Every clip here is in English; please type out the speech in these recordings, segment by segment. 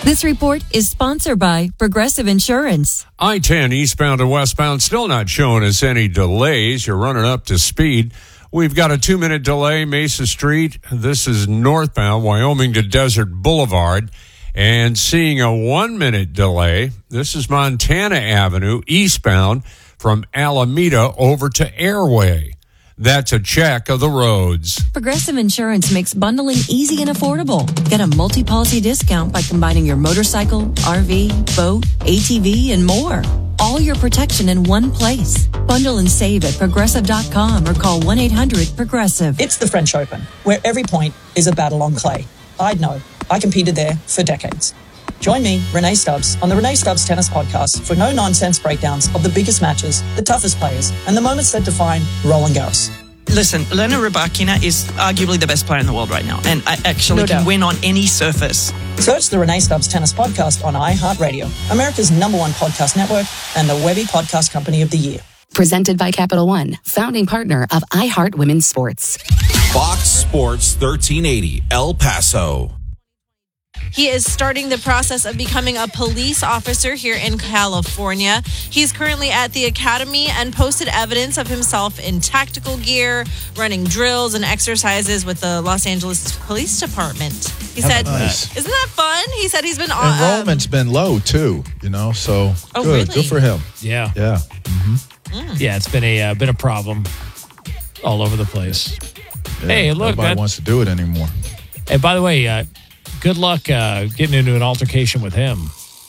This report is sponsored by Progressive Insurance. I-10 eastbound and westbound still not showing us any delays. You're running up to speed. We've got a 2-minute delay, Mesa Street. This is northbound, Wyoming to Desert Boulevard. And seeing a 1-minute delay, this is Montana Avenue eastbound from Alameda over to Airway. That's a check of the roads. Progressive Insurance makes bundling easy and affordable. Get a multi-policy discount by combining your motorcycle, RV, boat, ATV, and more. All your protection in one place. Bundle and save at Progressive.com or call 1-800-PROGRESSIVE. It's the French Open, where every point is a battle on clay. I'd know. I competed there for decades. Join me, Renee Stubbs, on the Renee Stubbs Tennis Podcast for no-nonsense breakdowns of the biggest matches, the toughest players, and the moments that define Roland Garros. Listen, Elena Rybakina is arguably the best player in the world right now, and I actually can win on any surface. Search the Renee Stubbs Tennis Podcast on iHeartRadio, America's #1 podcast network, and the Webby Podcast Company of the Year. Presented by Capital One, founding partner of iHeart Women's Sports. Fox Sports 1380, El Paso. He is starting the process of becoming a police officer here in California. He's currently at the academy and posted evidence of himself in tactical gear, running drills and exercises with the Los Angeles Police Department. He said, nice. Isn't that fun? He said he's been on. Enrollment's been low, too, so good. Really? Good for him. Yeah. Yeah. Mm-hmm. Yeah, it's been a problem all over the place. Yeah, hey, look. Nobody wants to do it anymore. And by the way, good luck getting into an altercation with him.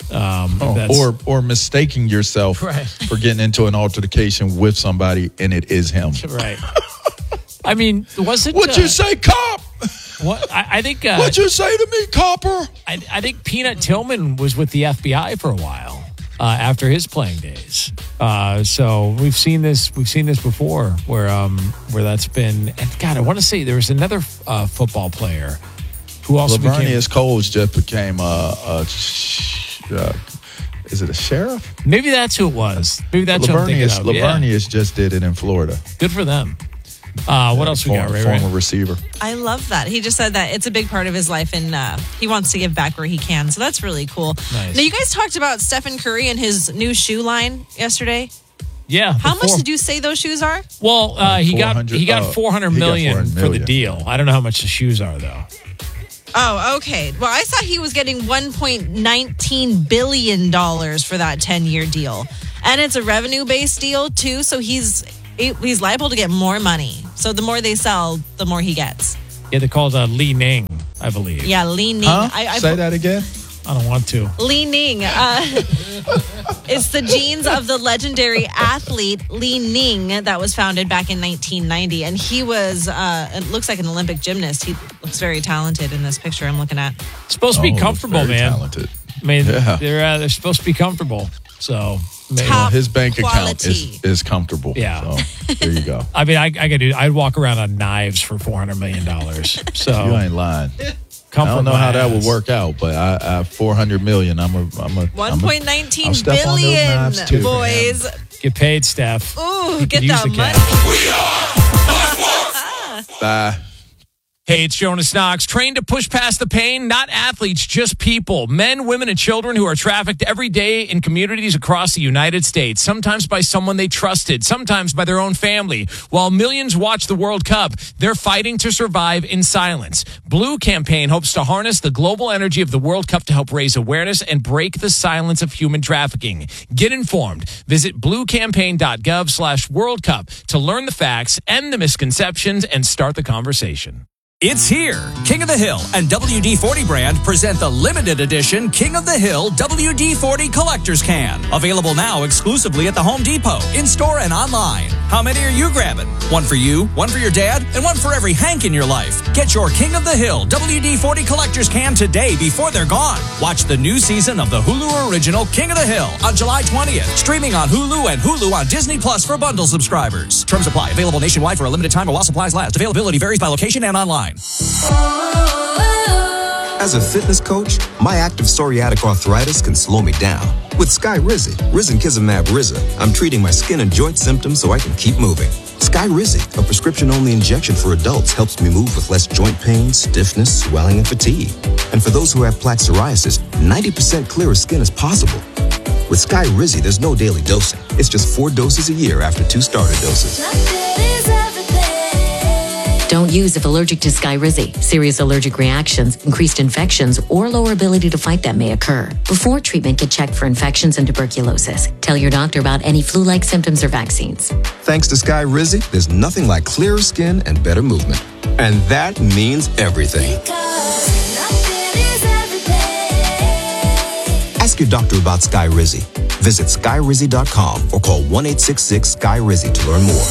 Or mistaking yourself for getting into an altercation with somebody, and it is him. Right. I mean, was it... What'd you say, cop? What I think... What'd you say to me, copper? I think Peanut Tillman was with the FBI for a while after his playing days. So we've seen this before where that's been... And God, I want to say there was another football player who also Lavernius Coles just became is it a sheriff? Maybe that's who it was. Maybe that's who I'm thinking of. Lavernius just did it in Florida. Good for them. What else we got, Ray? Former receiver. I love that. He just said that it's a big part of his life and he wants to give back where he can. So that's really cool. Nice. Now, you guys talked about Stephen Curry and his new shoe line yesterday. Yeah. How much did you say those shoes are? Well, he got $400 million for the deal. I don't know how much the shoes are, though. Oh, okay. Well, I saw he was getting $1.19 billion for that 10-year deal. And it's a revenue-based deal, too, so he's liable to get more money. So the more they sell, the more he gets. Yeah, they're called Li Ning, I believe. Yeah, Li Ning. Huh? Say that again? I don't want to. Li Ning. It's the jeans of the legendary athlete Li Ning that was founded back in 1990. And he was, it looks like an Olympic gymnast. He looks very talented in this picture I'm looking at. It's supposed to be comfortable, man. Talented. I mean, they're supposed to be comfortable. So his bank account is comfortable. Yeah. So there you go. I mean, I'd walk around on knives for $400 million. So you ain't lying. I don't know how that would work out, but I $400 million. I'm a $1.19 billion, boys. Get paid, Steph. Ooh, get that money. Bye. Hey, it's Jonas Knox. Trained to push past the pain, not athletes, just people. Men, women, and children who are trafficked every day in communities across the United States. Sometimes by someone they trusted, sometimes by their own family. While millions watch the World Cup, they're fighting to survive in silence. Blue Campaign hopes to harness the global energy of the World Cup to help raise awareness and break the silence of human trafficking. Get informed. Visit bluecampaign.gov/World Cup to learn the facts, end the misconceptions, and start the conversation. It's here. King of the Hill and WD-40 brand present the limited edition King of the Hill WD-40 Collector's Can. Available now exclusively at the Home Depot, in-store and online. How many are you grabbing? One for you, one for your dad, and one for every Hank in your life. Get your King of the Hill WD-40 Collector's Can today before they're gone. Watch the new season of the Hulu original King of the Hill on July 20th. Streaming on Hulu and Hulu on Disney Plus for bundle subscribers. Terms apply. Available nationwide for a limited time or while supplies last. Availability varies by location and online. As a fitness coach, my active psoriatic arthritis can slow me down. With Skyrizi, risankizumab Riza, I'm treating my skin and joint symptoms so I can keep moving. Skyrizi, a prescription-only injection for adults, helps me move with less joint pain, stiffness, swelling, and fatigue. And for those who have plaque psoriasis, 90% clearer skin is possible. With Skyrizi, there's no daily dosing. It's just 4 doses a year after 2 starter doses. Don't use if allergic to Skyrizi. Serious allergic reactions, increased infections, or lower ability to fight them may occur. Before treatment, get checked for infections and tuberculosis. Tell your doctor about any flu-like symptoms or vaccines. Thanks to Skyrizi, there's nothing like clearer skin and better movement. And that means everything. Ask your doctor about Skyrizi. Visit Skyrizi.com or call 1-866-SKY-RIZI to learn more.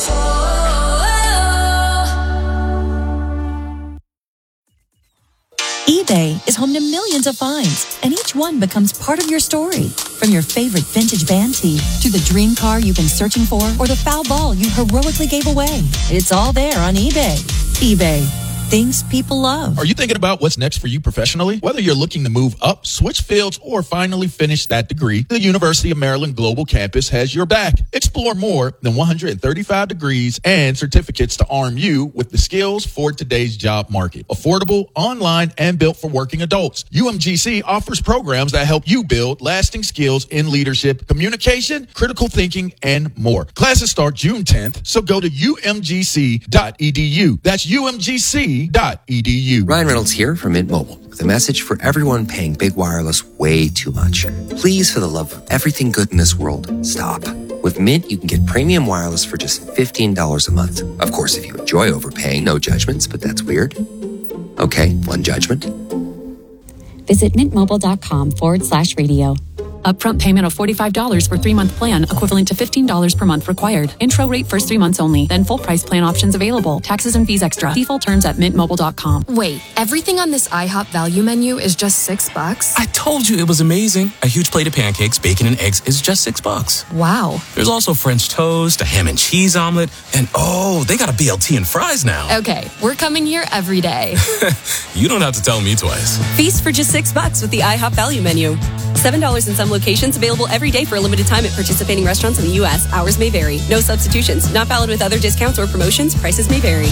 eBay is home to millions of finds, and each one becomes part of your story. From your favorite vintage band tee to the dream car you've been searching for or the foul ball you heroically gave away. It's all there on eBay. eBay. Things people love. Are you thinking about what's next for you professionally? Whether you're looking to move up, switch fields, or finally finish that degree, the University of Maryland Global Campus has your back. Explore more than 135 degrees and certificates to arm you with the skills for today's job market. Affordable, online, and built for working adults. UMGC offers programs that help you build lasting skills in leadership, communication, critical thinking, and more. Classes start June 10th, so go to umgc.edu. That's umgc.edu. Ryan Reynolds here from Mint Mobile with a message for everyone paying big wireless way too much. Please, for the love of everything good in this world, stop. With Mint, you can get premium wireless for just $15 a month. Of course, if you enjoy overpaying, no judgments, but that's weird. Okay, one judgment. Visit mintmobile.com/radio. Upfront payment of $45 for 3-month plan, equivalent to $15 per month required. Intro rate first 3 months only, then full price plan options available. Taxes and fees extra. Default terms at mintmobile.com. Wait, everything on this IHOP value menu is just $6? I told you it was amazing. A huge plate of pancakes, bacon, and eggs is just $6. Wow. There's also French toast, a ham and cheese omelet, and oh, they got a BLT and fries now. Okay, we're coming here every day. You don't have to tell me twice. Feast for just $6 with the IHOP value menu. $7 in some locations, available every day for a limited time at participating restaurants in the U.S. Hours may vary. No substitutions. Not valid with other discounts or promotions. Prices may vary.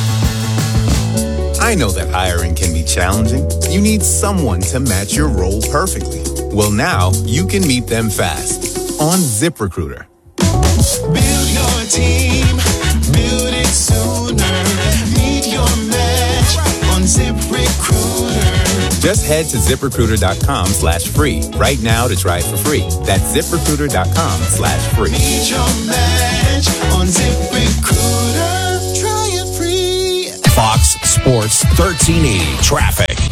I know that hiring can be challenging. You need someone to match your role perfectly. Well, now you can meet them fast on ZipRecruiter. Build your team. Build it sooner. Meet your match on ZipRecruiter. Just head to ZipRecruiter.com/free right now to try it for free. That's ZipRecruiter.com/free. Meet your match on ZipRecruiter. Try it free. Fox Sports 1380 Traffic.